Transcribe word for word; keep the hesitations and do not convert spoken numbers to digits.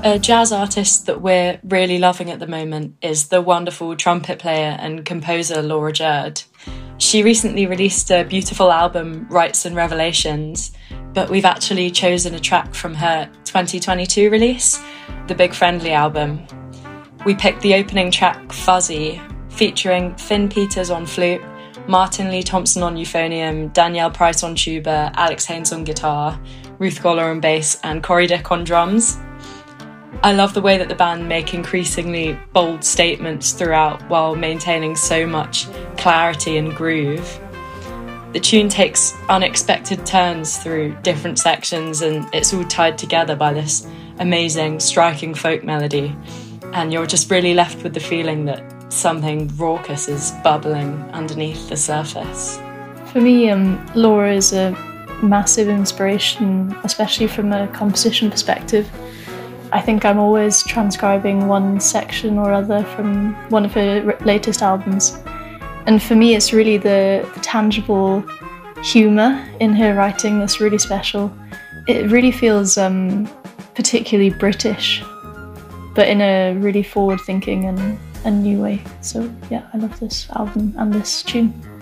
A jazz artist that we're really loving at the moment is the wonderful trumpet player and composer Laura Jerd. She recently released a beautiful album, Rights and Revelations, but we've actually chosen a track from her twenty twenty-two release, the Big Friendly album. We picked the opening track, Fuzzy, featuring Finn Peters on flute, Martin Lee Thompson on euphonium, Danielle Price on tuba, Alex Haynes on guitar, Ruth Goller on bass, and Corey Dick on drums. I love the way that the band make increasingly bold statements throughout while maintaining so much clarity and groove. The tune takes unexpected turns through different sections, and it's all tied together by this amazing, striking folk melody, and you're just really left with the feeling that something raucous is bubbling underneath the surface. For me, um, Laura is a massive inspiration, especially from a composition perspective. I think I'm always transcribing one section or other from one of her latest albums. And for me, it's really the, the tangible humour in her writing that's really special. It really feels um, particularly British, but in a really forward-thinking and, and new way. So yeah, I love this album and this tune.